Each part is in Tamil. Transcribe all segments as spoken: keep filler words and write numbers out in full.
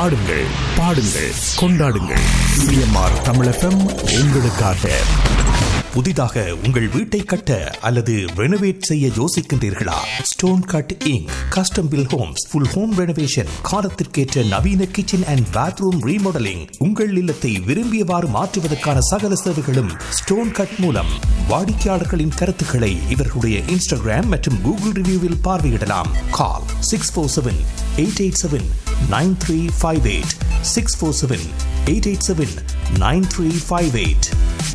ஆடுங்கள் பாடுங்கள் கொண்டாடுங்கள். சிஎம்ஆர் தமிழ் எஃப்எம் உங்களுக்காக. புதிதாக உங்கள் வீட்டை கட்ட அல்லது ரெனோவேட் செய்ய யோசிக்கின்றீர்களா? Stone cut ink custom bill Holmes full home renovation, காலத்திற்கேற்ற நவீன கிச்சன் அண்ட் பாத்ரூம் ரீமாடலிங், உங்கள் இல்லத்தை விரும்பியவாறு மாற்றுவதற்கான சகல சேவைகளும் ஸ்டோன் கட் மூலம். வாடிக்கையாளர்களின் கருத்துக்களை இவர்களுடைய இன்ஸ்டாகிராம் மற்றும் கூகுள் ரிவ்யூவில் பார்வையிடலாம். கால் six four seven eight eight seven nine three five eight six four seven eight eight seven nine three five eight.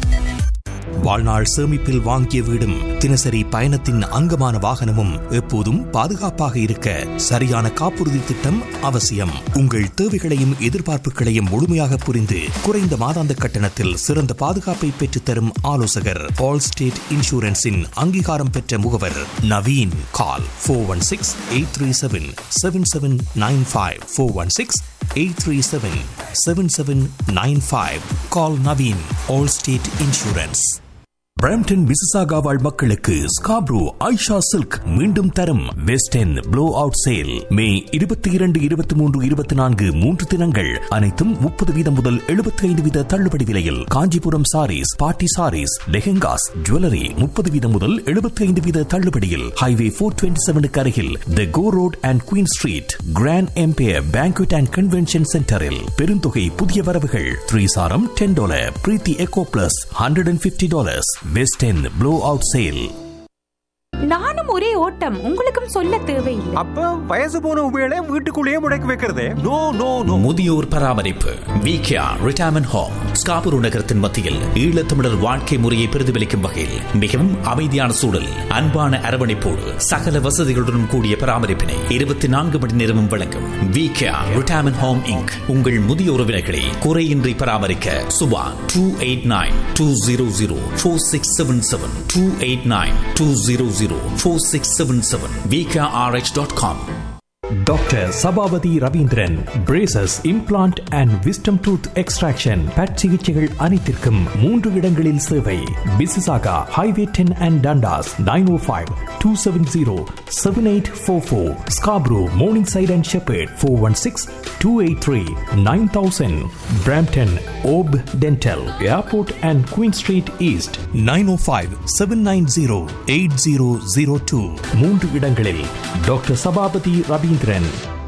வாழ்நாள் சேமிப்பில் வாங்கிய வீடும் தினசரி பயணத்தின் அங்கமான வாகனமும் எப்போதும் பாதுகாப்பாக இருக்க சரியான காப்புறுதி திட்டம் அவசியம். உங்கள் தேவைகளையும் எதிர்பார்ப்புகளையும் முழுமையாக புரிந்து குறைந்த மாதாந்த கட்டணத்தில் சிறந்த பாதுகாப்பை பெற்றுத்தரும் ஆலோசகர் ஆல் ஸ்டேட் இன்சூரன்ஸின் அங்கீகாரம் பெற்ற முகவர் Naveen. Call four one six eight three seven seven seven nine five four one six eight three seven seven seven nine five. கால் Naveen. All state insurance. Brampton Mississauga வாழ் மக்களுக்கு ஸ்காப்ரோ ஐஷா சில்க் மீண்டும் தரும் west end flow out sale. மே இருபத்தி இரண்டு இருபத்தி மூன்று இருபத்தி நான்கு மூன்று தினங்கள் அனைத்தும் முப்பது வீதம் முதல் எழுபத்தி ஐந்து வீத தள்ளுபடி விலையில். காஞ்சிபுரம் சாரீஸ், பார்ட்டி சாரீஸ், லெஹெங்காஸ், ஜுவல்லரி முப்பது வீதம் முதல் எழுபத்தி ஐந்து வீத தள்ளுபடியில். ஹைவே போர் டுவெண்ட்டி செவனுக்கு அருகில் தி கோ road and queen street grand empire banquet and convention சென்டரில் பெருந்தொகை புதிய வரவுகள். த்ரீ சாரம் ten dollar, Preethi echo plus hundred and fifty dollars. West End Blowout Sale. நானும் ஒரே ஓட்டம், உங்களுக்கும் சொல்ல தேவையில்லை. அப்ப வயசு போன உபயோக வீட்டுக்குள்ளேயே முடக்கி வைக்கிறதே. No no no. முதியோர் பராமரிப்பு விகேஆர் ரிட்டையர்மெண்ட் ஹோம் ஸ்காபுரு நகரத்தின் மத்தியில் ஈழத்தமிழர் வாழ்க்கை முறையை பிரதிபலிக்கும் வகையில் மிகவும் அமைதியான சூழல், அன்பான அரவணைப்போடு சகல வசதிகளுடன் கூடிய பராமரிப்பினை இருபத்தி நான்கு மணி நேரமும் வழங்கும் விகேஆர் ரிட்டையர்மெண்ட் ஹோம் இன்க். உங்கள் முதிய உறவினர்களை குறையின்றி பராமரிக்க Subha two eight nine two zero zero four six seven seven two eight nine two zero zero four six seven seven v k r h dot com. Doctor Sabapathi Ravindran braces, implant and wisdom tooth extraction, but சிகிச்சைகள் அனைத்திற்கும் மூன்று இடங்களில் சேவை. பிசிசாகா highway ten and Dundas nine O five two seven zero seven eight four four. Scarborough morning side and shepherd four one six two eight three nine thousand. Brampton Hope dental, airport and queen street east nine O five seven nine zero eight zero zero two. மூன்று இடங்களில் டாக்டர் சபாபதி ரவீந்திரன்.